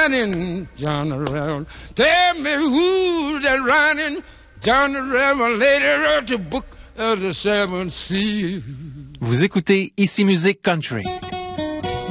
riding John the Revelator? Tell me who's that riding John the Revelator of the book of the seven seas? Vous écoutez Ici Musique Country.